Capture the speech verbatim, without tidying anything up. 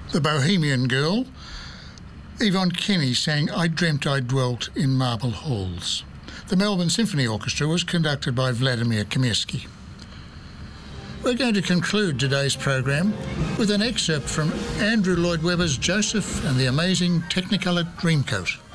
The Bohemian Girl. Yvonne Kenny sang I Dreamt I Dwelt in Marble Halls. The Melbourne Symphony Orchestra was conducted by Vladimir Kamirsky. We're going to conclude today's program with an excerpt from Andrew Lloyd Webber's Joseph and the Amazing Technicolor Dreamcoat.